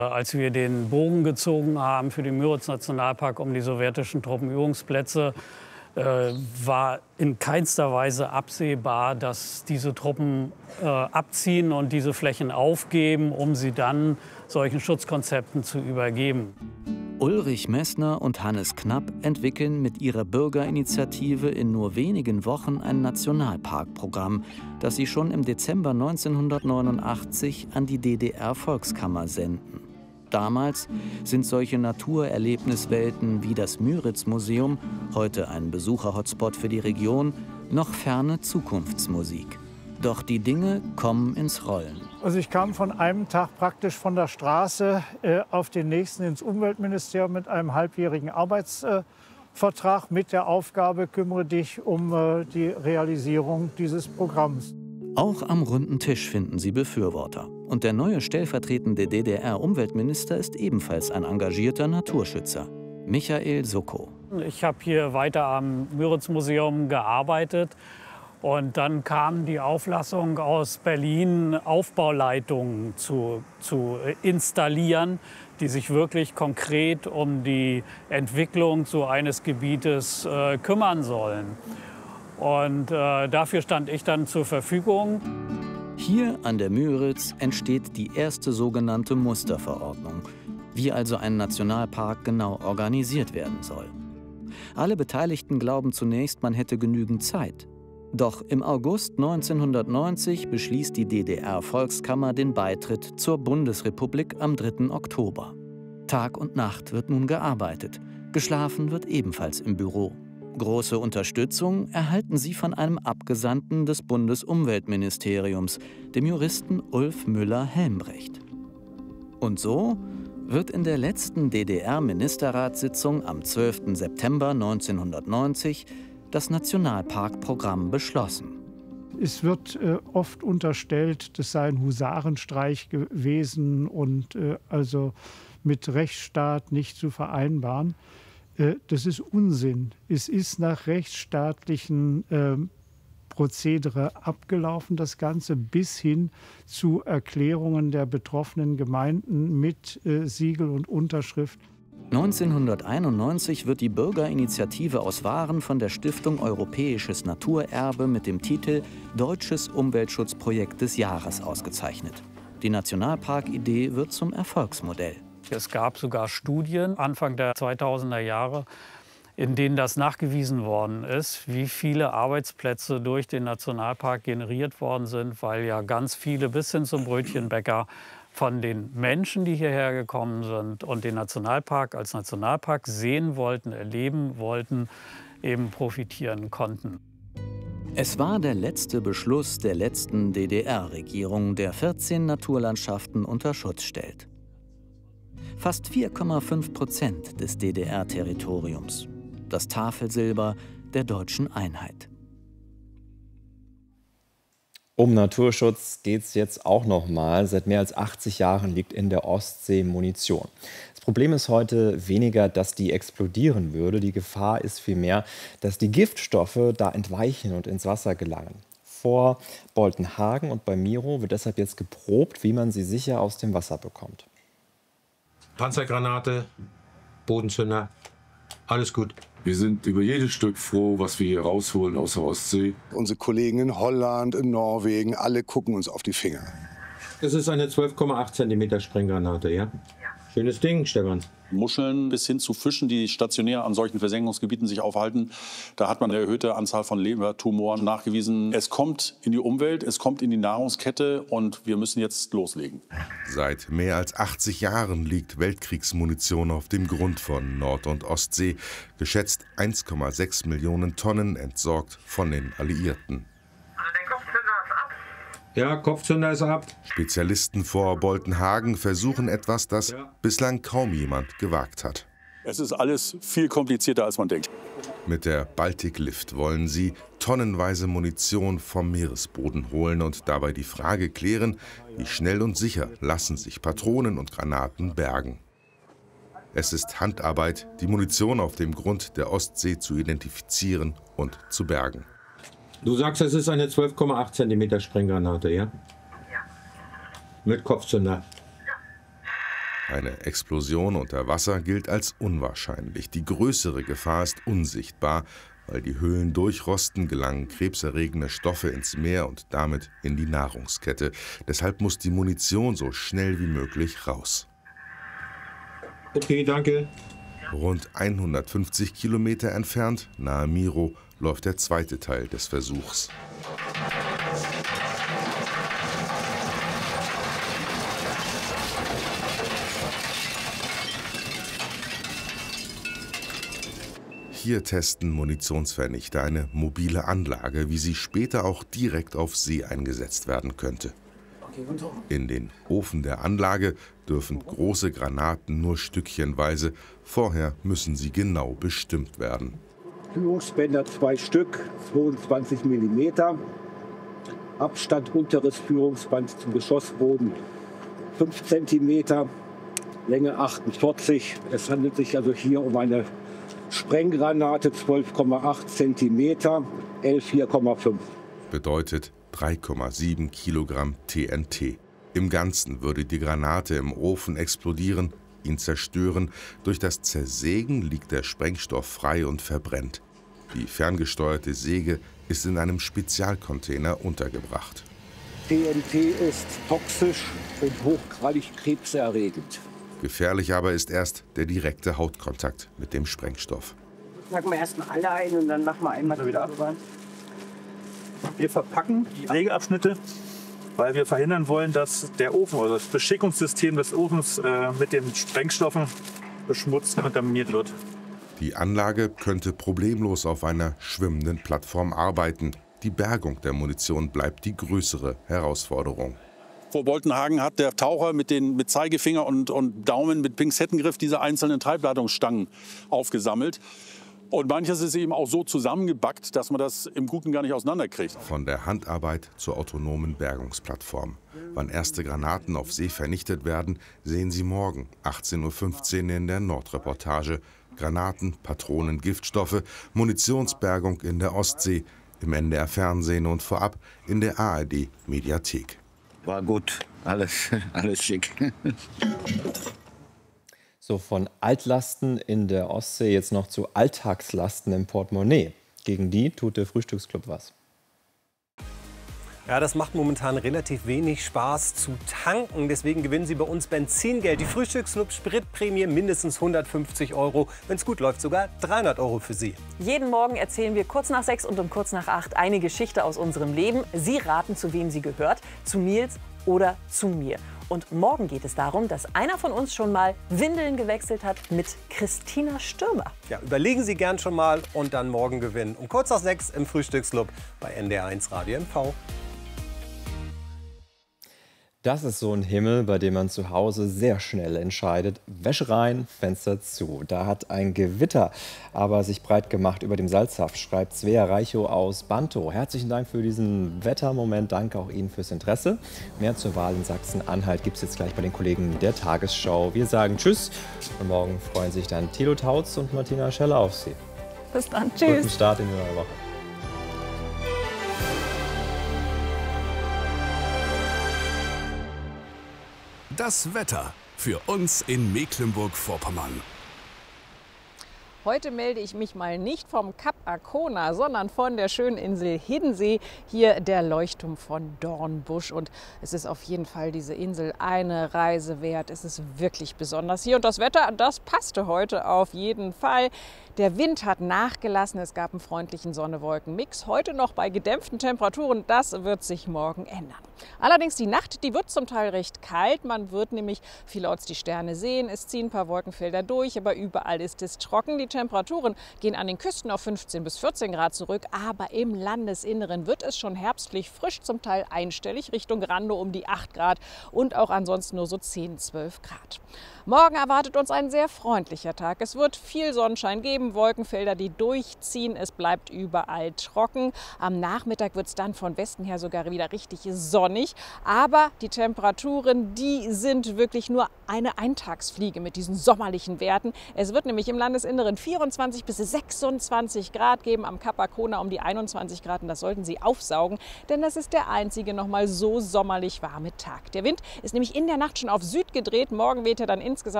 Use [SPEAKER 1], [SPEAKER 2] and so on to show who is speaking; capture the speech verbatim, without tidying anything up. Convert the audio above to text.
[SPEAKER 1] Als wir den Bogen gezogen haben für den Müritz-Nationalpark um die sowjetischen Truppenübungsplätze, äh, war in keinster Weise absehbar, dass diese Truppen äh, abziehen und diese Flächen aufgeben, um sie dann solchen Schutzkonzepten zu übergeben.
[SPEAKER 2] Ulrich Messner und Hannes Knapp entwickeln mit ihrer Bürgerinitiative in nur wenigen Wochen ein Nationalparkprogramm, das sie schon im Dezember neunzehnhundertneunundachtzig an die D D R-Volkskammer senden. Damals sind solche Naturerlebniswelten wie das Müritz-Museum, heute ein Besucher-Hotspot für die Region, noch ferne Zukunftsmusik. Doch die Dinge kommen ins Rollen.
[SPEAKER 3] Also ich kam von einem Tag praktisch von der Straße äh, auf den nächsten ins Umweltministerium mit einem halbjährigen Arbeitsvertrag äh, mit der Aufgabe, kümmere dich um äh, die Realisierung dieses Programms.
[SPEAKER 2] Auch am runden Tisch finden sie Befürworter. Und der neue stellvertretende D D R-Umweltminister ist ebenfalls ein engagierter Naturschützer, Michael Soko.
[SPEAKER 1] Ich habe hier weiter am Müritz-Museum gearbeitet. Und dann kam die Auflassung aus Berlin, Aufbauleitungen zu, zu installieren, die sich wirklich konkret um die Entwicklung so eines Gebietes äh, kümmern sollen. Und äh, dafür stand ich dann zur Verfügung.
[SPEAKER 2] Hier an der Müritz entsteht die erste sogenannte Musterverordnung, wie also ein Nationalpark genau organisiert werden soll. Alle Beteiligten glauben zunächst, man hätte genügend Zeit. Doch im August neunzehnhundertneunzig beschließt die D D R-Volkskammer den Beitritt zur Bundesrepublik am dritten Oktober. Tag und Nacht wird nun gearbeitet. Geschlafen wird ebenfalls im Büro. Große Unterstützung erhalten sie von einem Abgesandten des Bundesumweltministeriums, dem Juristen Ulf Müller-Helmbrecht. Und so wird in der letzten D D R-Ministerratssitzung am zwölften September neunzehnhundertneunzig das Nationalparkprogramm beschlossen.
[SPEAKER 3] Es wird äh, oft unterstellt, das sei ein Husarenstreich gewesen und äh, also mit Rechtsstaat nicht zu vereinbaren. Äh, das ist Unsinn. Es ist nach rechtsstaatlichen äh, Prozedere abgelaufen, das Ganze bis hin zu Erklärungen der betroffenen Gemeinden mit äh, Siegel und Unterschrift.
[SPEAKER 2] neunzehnhunderteinundneunzig wird die Bürgerinitiative aus Waren von der Stiftung Europäisches Naturerbe mit dem Titel Deutsches Umweltschutzprojekt des Jahres ausgezeichnet. Die Nationalparkidee wird zum Erfolgsmodell.
[SPEAKER 1] Es gab sogar Studien Anfang der zweitausender Jahre, in denen das nachgewiesen worden ist, wie viele Arbeitsplätze durch den Nationalpark generiert worden sind, weil ja ganz viele bis hin zum Brötchenbäcker von den Menschen, die hierher gekommen sind und den Nationalpark als Nationalpark sehen wollten, erleben wollten, eben profitieren konnten.
[SPEAKER 2] Es war der letzte Beschluss der letzten D D R-Regierung, der vierzehn Naturlandschaften unter Schutz stellt. Fast vier Komma fünf Prozent des D D R-Territoriums. Das Tafelsilber der deutschen Einheit.
[SPEAKER 4] Um Naturschutz geht es jetzt auch noch mal. Seit mehr als achtzig Jahren liegt in der Ostsee Munition. Das Problem ist heute weniger, dass die explodieren würde. Die Gefahr ist vielmehr, dass die Giftstoffe da entweichen und ins Wasser gelangen. Vor Boltenhagen und bei Miro wird deshalb jetzt geprobt, wie man sie sicher aus dem Wasser bekommt.
[SPEAKER 5] Panzergranate, Bodenzünder, alles gut.
[SPEAKER 6] Wir sind über jedes Stück froh, was wir hier rausholen aus der Ostsee.
[SPEAKER 7] Unsere Kollegen in Holland, in Norwegen, alle gucken uns auf die Finger.
[SPEAKER 5] Das ist eine zwölf Komma acht Zentimeter Sprenggranate, ja? Schönes Ding, Stefan.
[SPEAKER 8] Muscheln bis hin zu Fischen, die stationär an solchen Versenkungsgebieten sich aufhalten. Da hat man eine erhöhte Anzahl von Lebertumoren nachgewiesen. Es kommt in die Umwelt, es kommt in die Nahrungskette und wir müssen jetzt loslegen.
[SPEAKER 9] Seit mehr als achtzig Jahren liegt Weltkriegsmunition auf dem Grund von Nord- und Ostsee. Geschätzt eins Komma sechs Millionen Tonnen entsorgt von den Alliierten.
[SPEAKER 5] Ja, Kopfzünder ist ab.
[SPEAKER 9] Spezialisten vor Boltenhagen versuchen etwas, das ja. bislang kaum jemand gewagt hat.
[SPEAKER 8] Es ist alles viel komplizierter, als man denkt.
[SPEAKER 9] Mit der Baltic Lift wollen sie tonnenweise Munition vom Meeresboden holen und dabei die Frage klären, wie schnell und sicher lassen sich Patronen und Granaten bergen. Es ist Handarbeit, die Munition auf dem Grund der Ostsee zu identifizieren und zu bergen.
[SPEAKER 5] Du sagst, es ist eine zwölf Komma acht Zentimeter Sprenggranate, ja? Ja. Mit Kopfzünder.
[SPEAKER 9] Eine Explosion unter Wasser gilt als unwahrscheinlich. Die größere Gefahr ist unsichtbar. Weil die Höhlen durchrosten, gelangen krebserregende Stoffe ins Meer und damit in die Nahrungskette. Deshalb muss die Munition so schnell wie möglich raus.
[SPEAKER 5] Okay, danke.
[SPEAKER 9] Rund hundertfünfzig Kilometer entfernt, nahe Miro, läuft der zweite Teil des Versuchs. Hier testen Munitionsvernichter eine mobile Anlage, wie sie später auch direkt auf See eingesetzt werden könnte. In den Ofen der Anlage dürfen große Granaten nur stückchenweise, vorher müssen sie genau bestimmt werden.
[SPEAKER 10] Führungsbänder zwei Stück, zweiundzwanzig Millimeter. Abstand unteres Führungsband zum Geschossboden fünf Zentimeter, Länge achtundvierzig. Es handelt sich also hier um eine Sprenggranate, zwölf Komma acht Zentimeter, L vier Komma fünf.
[SPEAKER 9] Bedeutet drei Komma sieben Kilogramm T N T. Im Ganzen würde die Granate im Ofen explodieren, ihn zerstören. Durch das Zersägen liegt der Sprengstoff frei und verbrennt. Die ferngesteuerte Säge ist in einem Spezialcontainer untergebracht.
[SPEAKER 10] T N T ist toxisch und hochgradig krebserregend.
[SPEAKER 9] Gefährlich aber ist erst der direkte Hautkontakt mit dem Sprengstoff.
[SPEAKER 11] Packen wir erst mal alle ein und dann machen wir einmal wieder ab.
[SPEAKER 12] Wir verpacken die Sägeabschnitte, weil wir verhindern wollen, dass der Ofen oder das Beschickungssystem des Ofens äh, mit den Sprengstoffen beschmutzt und kontaminiert wird.
[SPEAKER 9] Die Anlage könnte problemlos auf einer schwimmenden Plattform arbeiten. Die Bergung der Munition bleibt die größere Herausforderung.
[SPEAKER 8] Vor Boltenhagen hat der Taucher mit, den, mit Zeigefinger und, und Daumen mit Pinzettengriff diese einzelnen Treibladungsstangen aufgesammelt. Und manches ist eben auch so zusammengebackt, dass man das im Guten gar nicht auseinanderkriegt.
[SPEAKER 9] Von der Handarbeit zur autonomen Bergungsplattform. Wann erste Granaten auf See vernichtet werden, sehen Sie morgen, achtzehn Uhr fünfzehn in der Nordreportage. Granaten, Patronen, Giftstoffe, Munitionsbergung in der Ostsee, im N D R-Fernsehen und vorab in der A R D-Mediathek.
[SPEAKER 13] War gut, alles, alles schick.
[SPEAKER 4] So, von Altlasten in der Ostsee jetzt noch zu Alltagslasten im Portemonnaie. Gegen die tut der Frühstücksclub was.
[SPEAKER 14] Ja, das macht momentan relativ wenig Spaß zu tanken. Deswegen gewinnen Sie bei uns Benzingeld. Die Frühstücksclub Spritprämie mindestens hundertfünfzig Euro. Wenn es gut läuft, sogar dreihundert Euro für Sie.
[SPEAKER 15] Jeden Morgen erzählen wir kurz nach sechs und um kurz nach acht eine Geschichte aus unserem Leben. Sie raten, zu wem sie gehört. Zu Nils oder zu mir. Und morgen geht es darum, dass einer von uns schon mal Windeln gewechselt hat mit Christina Stürmer.
[SPEAKER 14] Ja, überlegen Sie gern schon mal und dann morgen gewinnen. Um kurz nach sechs im Frühstücksclub bei N D R eins Radio M V.
[SPEAKER 4] Das ist so ein Himmel, bei dem man zu Hause sehr schnell entscheidet. Wäsche rein, Fenster zu. Da hat ein Gewitter aber sich breit gemacht über dem Salzhaff, schreibt Svea Reichow aus Bantow. Herzlichen Dank für diesen Wettermoment. Danke auch Ihnen fürs Interesse. Mehr zur Wahl in Sachsen-Anhalt gibt es jetzt gleich bei den Kollegen der Tagesschau. Wir sagen Tschüss und morgen freuen sich dann Thilo Tautz und Martina Scheller auf Sie.
[SPEAKER 15] Bis dann. Tschüss.
[SPEAKER 4] Guten Start in die neue Woche.
[SPEAKER 16] Das Wetter für uns in Mecklenburg-Vorpommern.
[SPEAKER 17] Heute melde ich mich mal nicht vom Kap Arkona, sondern von der schönen Insel Hiddensee. Hier der Leuchtturm von Dornbusch. Und es ist auf jeden Fall diese Insel eine Reise wert. Es ist wirklich besonders hier. Und das Wetter, das passte heute auf jeden Fall. Der Wind hat nachgelassen. Es gab einen freundlichen Sonne-Wolken-Mix. Heute noch bei gedämpften Temperaturen. Das wird sich morgen ändern. Allerdings die Nacht, die wird zum Teil recht kalt. Man wird nämlich vielerorts die Sterne sehen. Es ziehen ein paar Wolkenfelder durch, aber überall ist es trocken. Die Temperaturen gehen an den Küsten auf fünfzehn bis vierzehn Grad zurück, aber im Landesinneren wird es schon herbstlich frisch, zum Teil einstellig, Richtung Rande um die acht Grad und auch ansonsten nur so zehn, zwölf Grad. Morgen erwartet uns ein sehr freundlicher Tag. Es wird viel Sonnenschein geben, Wolkenfelder, die durchziehen. Es bleibt überall trocken. Am Nachmittag wird es dann von Westen her sogar wieder richtig sonnig. Aber die Temperaturen, die sind wirklich nur eine Eintagsfliege mit diesen sommerlichen Werten. Es wird nämlich im Landesinneren vierundzwanzig bis sechsundzwanzig Grad geben, am Kap Arkona um die einundzwanzig Grad. Und das sollten Sie aufsaugen, denn das ist der einzige noch mal so sommerlich warme Tag. Der Wind ist nämlich in der Nacht schon auf Süd gedreht. Morgen weht er dann insgesamt